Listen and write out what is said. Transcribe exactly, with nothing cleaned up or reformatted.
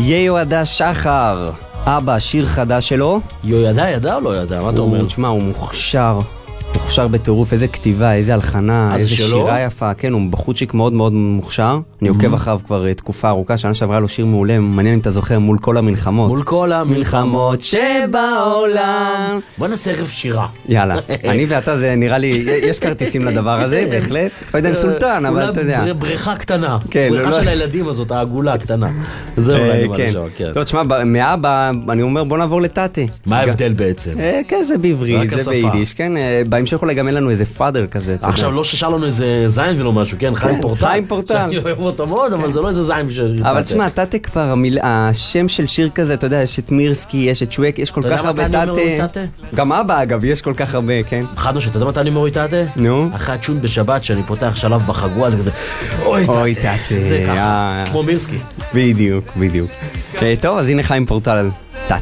יהודה שחר, אבא, שיר חדש שלו. יו ידע, ידע או לא ידע? מה אתה אומר? תשמע, הוא מוכשר. מוכשר בטירוף, איזה כתיבה, איזה הלחנה, איזה שירה יפה. כן, הוא בחוצ'יק מאוד מאוד מוכשר. אני עוקב אחריו כבר תקופה ארוכה, שנה שעברה לו שיר מעולה, מעניין אם אתה זוכר, מול כל המלחמות. מול כל המלחמות שבעולם. בוא נעשה ערב שירה. יאללה, אני ואתה זה נראה לי, יש כרטיסים לדבר הזה, בהחלט. לא יודע אם סולטן, אבל אתה יודע. אולי בריכה קטנה. כן. בריכה של הילדים הזאת, העגולה הקטנה. זה אולי נאמר לשם, כן. טוב, תשמע, מאבא, אני אומר, בוא נעבור לטאטי. מה ההבדל בעצם? כן, זה בעברית, זה ביידיש, כן. בהמשך אולי גם אין לנו איזה פאדר כזה. עכשיו לא ששר לנו איזה זין ולא משהו, כן? חיים פורטל. חיים פורטל. שאני אוהב אותו מאוד, אבל זה לא איזה זין בשביל... אבל תשמע, טאטה כבר, השם של שיר כזה, אתה יודע, יש את מירסקי, יש את שווק, יש כל כך הרבה טאטה. גם אבא אגב, יש כל כך הרבה, כן. חד משמעית, אתה יודע מתי אני אומר אוי טאטה? נו. אחרי הצ'ון בשבת, שאני פותח שלב בחגוע, זה כזה, אוי טאטה. זה ככה, כמו מירסקי. בדיוק, בדיוק. טוב, אז הנה חיים פורטל.